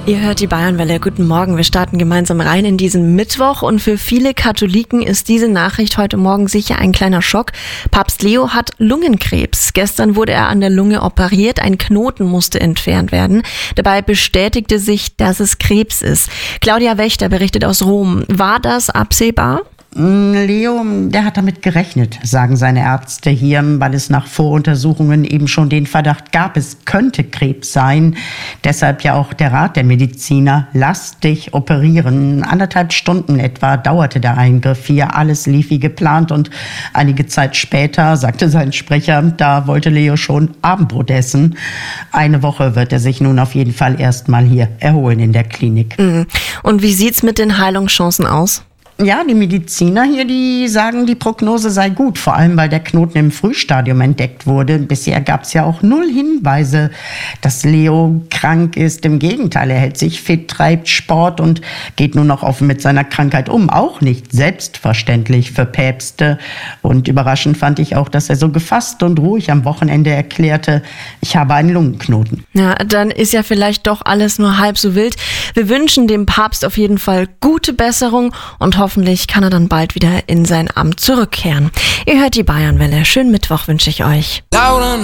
Ihr hört die Bayernwelle. Guten Morgen. Wir starten gemeinsam rein in diesen Mittwoch und für viele Katholiken ist diese Nachricht heute Morgen sicher ein kleiner Schock. Papst Leo hat Lungenkrebs. Gestern wurde er an der Lunge operiert. Ein Knoten musste entfernt werden. Dabei bestätigte sich, dass es Krebs ist. Claudia Wächter berichtet aus Rom. War das absehbar? Leo, der hat damit gerechnet, sagen seine Ärzte hier, weil es nach Voruntersuchungen eben schon den Verdacht gab, es könnte Krebs sein. Deshalb ja auch der Rat der Mediziner, lass dich operieren. 1,5 Stunden etwa dauerte der Eingriff hier. Alles lief wie geplant und einige Zeit später, sagte sein Sprecher, da wollte Leo schon Abendbrot essen. Eine Woche wird er sich nun auf jeden Fall erstmal hier erholen in der Klinik. Und wie sieht's mit den Heilungschancen aus? Ja, die Mediziner hier, die sagen, die Prognose sei gut, vor allem weil der Knoten im Frühstadium entdeckt wurde. Bisher gab es ja auch 0 Hinweise, dass Leo krank ist. Im Gegenteil, er hält sich fit, treibt Sport und geht nun noch offen mit seiner Krankheit um. Auch nicht selbstverständlich für Päpste. Und überraschend fand ich auch, dass er so gefasst und ruhig am Wochenende erklärte, ich habe einen Lungenknoten. Ja, dann ist ja vielleicht doch alles nur halb so wild. Wir wünschen dem Papst auf jeden Fall gute Besserung und hoffentlich kann er dann bald wieder in sein Amt zurückkehren. Ihr hört die Bayernwelle. Schönen Mittwoch wünsche ich euch.